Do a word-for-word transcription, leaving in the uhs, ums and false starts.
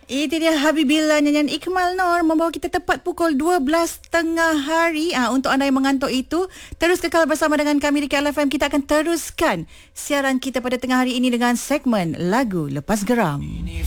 Itu dia Habibillah nyanyian Ikmal Noor membawa kita tepat pukul dua belas tengah hari. Ah, untuk anda yang mengantuk itu, terus kekal bersama dengan kami di K L F M. Kita akan teruskan siaran kita pada tengah hari ini dengan segmen Lagu Lepas Geram.